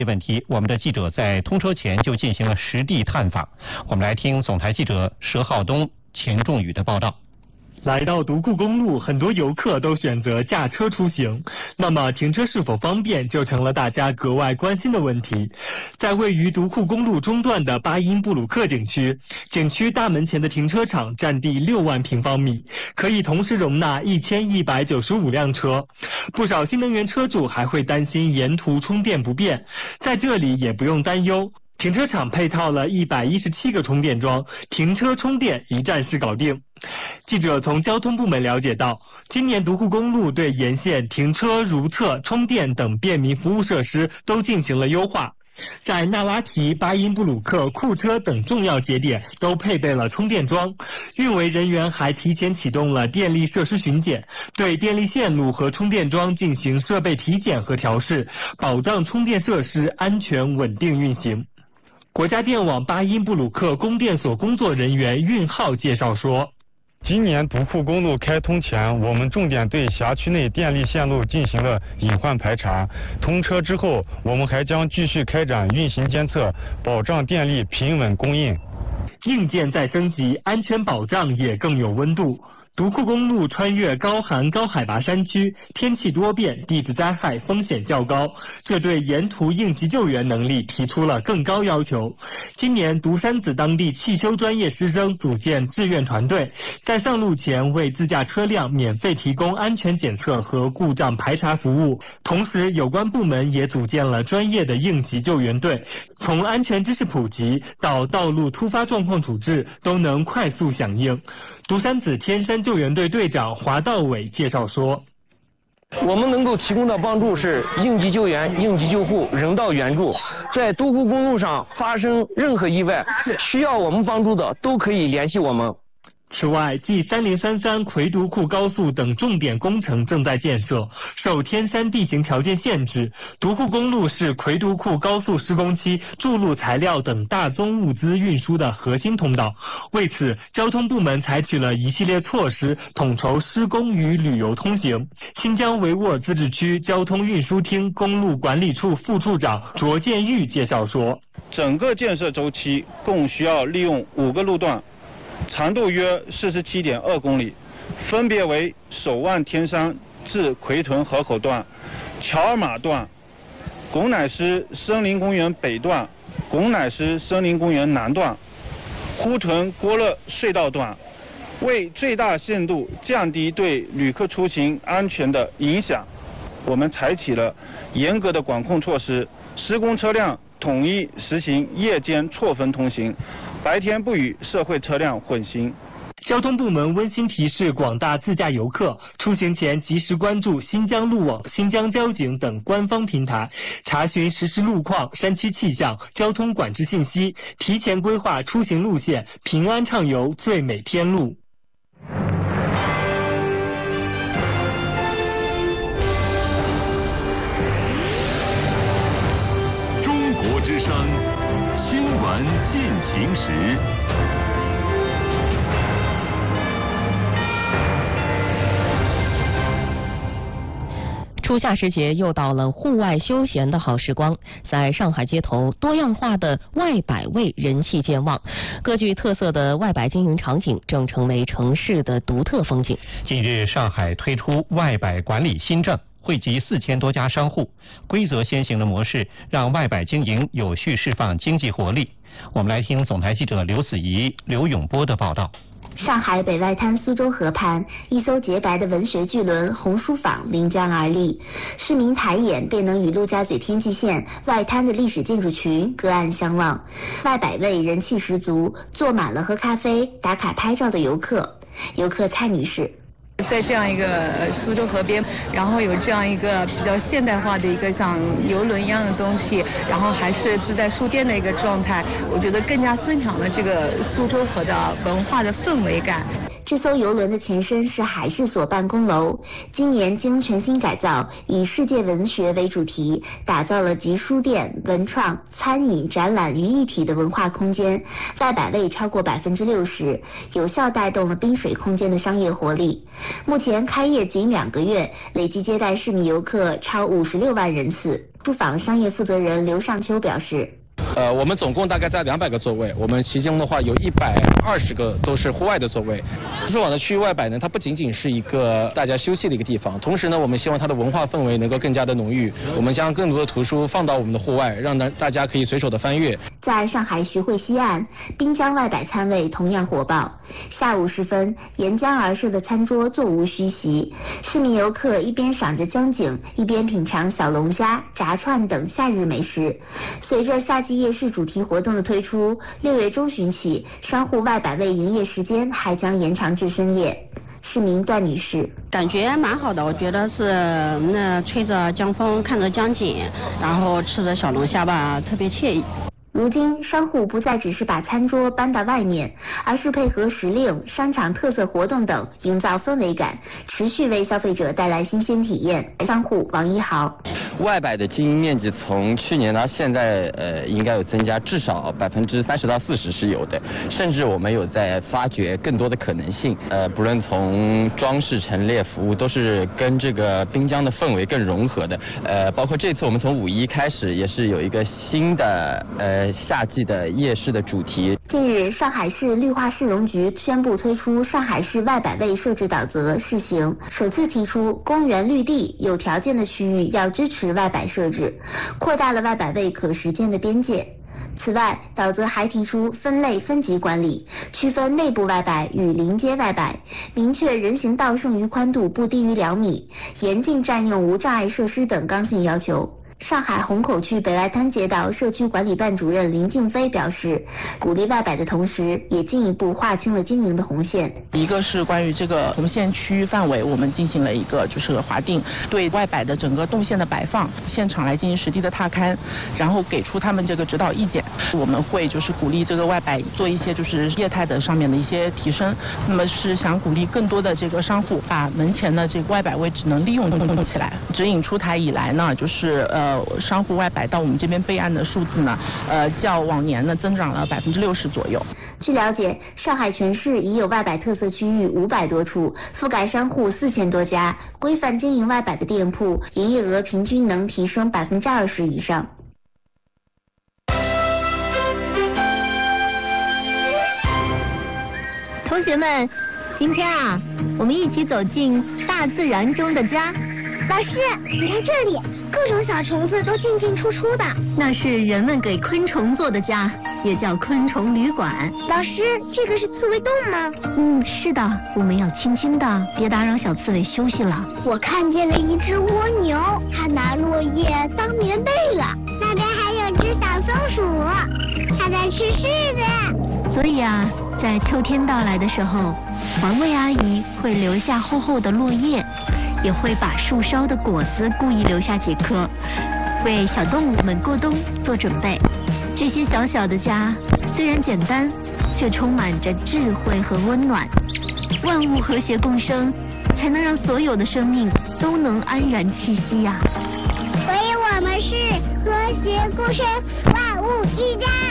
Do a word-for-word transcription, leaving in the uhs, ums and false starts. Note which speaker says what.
Speaker 1: 问题，我们的记者在通车前就进行了实地探访。我们来听总台记者佘浩东、钱仲宇的报道。
Speaker 2: 来到独库公路，很多游客都选择驾车出行，那么停车是否方便就成了大家格外关心的问题。在位于独库公路中段的巴音布鲁克景区，景区大门前的停车场占地六万平方米，可以同时容纳一千一百九十五辆车。不少新能源车主还会担心沿途充电不便，在这里也不用担忧。停车场配套了一百一十七个充电桩，停车充电一站式搞定。记者从交通部门了解到，今年独库公路对沿线停车、如厕、充电等便民服务设施都进行了优化。在纳拉提、巴音布鲁克、库车等重要节点都配备了充电桩，运维人员还提前启动了电力设施巡检，对电力线路和充电桩进行设备体检和调试，保障充电设施安全稳定运行。国家电网巴音布鲁克供电所工作人员运浩介绍说，
Speaker 3: 今年独库公路开通前，我们重点对辖区内电力线路进行了隐患排查。通车之后，我们还将继续开展运行监测，保障电力平稳供应。
Speaker 2: 硬件再升级，安全保障也更有温度。独库公路穿越高寒高海拔山区，天气多变，地质灾害风险较高，这对沿途应急救援能力提出了更高要求。今年独山子当地汽修专业师生组建志愿团队，在上路前为自驾车辆免费提供安全检测和故障排查服务，同时有关部门也组建了专业的应急救援队，从安全知识普及到道路突发状况处置都能快速响应。独山子天山救援队队长华道伟介绍说，
Speaker 4: 我们能够提供的帮助是应急救援、应急救护、人道援助。在独库公路上发生任何意外，需要我们帮助的都可以联系我们。
Speaker 2: 此外，继三零三三魁独库高速等重点工程正在建设，受天山地形条件限制，独库公路是魁独库高速施工期筑路材料等大宗物资运输的核心通道。为此，交通部门采取了一系列措施，统筹施工与旅游通行。新疆维吾尔自治区交通运输厅公路管理处副处长卓建玉介绍说，
Speaker 5: 整个建设周期共需要利用五个路段，长度约四十七点二公里，分别为首万天山至奎屯河口段、乔尔玛段、拱乃斯森林公园北段、拱乃斯森林公园南段、呼屯郭勒隧道段。为最大限度降低对旅客出行安全的影响，我们采取了严格的管控措施，施工车辆统一实行夜间错峰通行，白天不与社会车辆混行。
Speaker 2: 交通部门温馨提示广大自驾游客，出行前及时关注新疆路网、新疆交警等官方平台，查询实时路况、山区气象、交通管制信息，提前规划出行路线，平安畅游最美天路。
Speaker 6: 中国之声新闻进行时。
Speaker 7: 初夏时节又到了户外休闲的好时光，在上海街头，多样化的外摆位人气健旺，各具特色的外摆经营场景正成为城市的独特风景。
Speaker 1: 近日，上海推出外摆管理新政，惠及四千多家商户，规则先行的模式让外摆经营有序释放经济活力。我们来听总台记者刘子怡、刘永波的报道。
Speaker 8: 上海北外滩苏州河畔，一艘洁白的文学巨轮红书坊临江而立，市民抬眼便能与陆家嘴天际线外滩的历史建筑群隔岸相望。外摆位人气十足，坐满了喝咖啡、打卡拍照的游客。游客蔡女士，
Speaker 9: 在这样一个苏州河边，然后有这样一个比较现代化的一个像游轮一样的东西，然后还是自带书店的一个状态，我觉得更加增强了这个苏州河的文化的氛围感。
Speaker 8: 这艘游轮的前身是海事所办公楼，今年经全新改造，以世界文学为主题，打造了集书店、文创、餐饮、展览于一体的文化空间，外摆位超过百分之六十，有效带动了滨水空间的商业活力。目前开业仅两个月，累计接待市民游客超五十六万人次。出访商业负责人刘尚秋表示。
Speaker 10: 呃，我们总共大概在两百个座位，我们其中的话有一百二十个都是户外的座位。图书馆的区域外摆呢，它不仅仅是一个大家休息的一个地方，同时呢，我们希望它的文化氛围能够更加的浓郁。我们将更多的图书放到我们的户外，让大大家可以随手的翻阅。
Speaker 8: 在上海徐汇西岸，滨江外摆餐位同样火爆。下午时分，沿江而设的餐桌座无虚席，市民游客一边赏着江景，一边品尝小龙虾、炸串等夏日美食。随着夏季夜市主题活动的推出，六月中旬起，商户外摆位营业时间还将延长至深夜。市民段女士，
Speaker 11: 感觉蛮好的，我觉得是那吹着江风，看着江景，然后吃着小龙虾吧，特别惬意。
Speaker 8: 如今，商户不再只是把餐桌搬到外面，而是配合时令、商场特色活动等，营造氛围感，持续为消费者带来新鲜体验。商户王一豪，
Speaker 12: 外摆的经营面积从去年到现在，呃，应该有增加，至少百分之三十到四十是有的，甚至我们有在发掘更多的可能性。呃，不论从装饰、陈列、服务，都是跟这个滨江的氛围更融合的。呃，包括这次我们从五一开始，也是有一个新的呃。夏季的夜市的主题。
Speaker 8: 近日，上海市绿化市容局宣布推出上海市外摆位设置导则试行，首次提出公园绿地有条件的区域要支持外摆设置，扩大了外摆位可实践的边界。此外，导则还提出分类分级管理，区分内部外摆与临街外摆，明确人行道剩余宽度不低于两米，严禁占用无障碍设施等刚性要求。上海虹口区北外滩街道社区管理办主任林静飞表示，鼓励外摆的同时，也进一步划清了经营的红线。
Speaker 13: 一个是关于这个红线区域范围，我们进行了一个就是划定，对外摆的整个动线的摆放，现场来进行实地的踏勘，然后给出他们这个指导意见。我们会就是鼓励这个外摆做一些就是业态的上面的一些提升，那么是想鼓励更多的这个商户把门前的这个外摆位置能利用起来。指引出台以来呢，就是呃。商户外摆到我们这边备案的数字呢，呃，较往年呢增长了百分之六十左右。
Speaker 8: 据了解，上海全市已有外摆特色区域五百多处，覆盖商户四千多家，规范经营外摆的店铺，营业额平均能提升百分之二十以上。
Speaker 14: 同学们，今天啊，我们一起走进大自然中的家。
Speaker 15: 老师，你看这里，各种小虫子都进进出出的。
Speaker 14: 那是人们给昆虫做的家，也叫昆虫旅馆。
Speaker 15: 老师，这个是刺猬洞吗？
Speaker 14: 嗯，是的，我们要轻轻的，别打扰小刺猬休息了。
Speaker 15: 我看见了一只蜗牛，它拿落叶当棉被了。那边还有只小松鼠，它在吃柿子。
Speaker 14: 所以啊，在秋天到来的时候，环卫阿姨会留下厚厚的落叶，也会把树梢的果子故意留下几颗，为小动物们过冬做准备。这些小小的家虽然简单，却充满着智慧和温暖。万物和谐共生，才能让所有的生命都能安然栖息呀、啊。
Speaker 15: 所以我们是和谐共生，万物之家。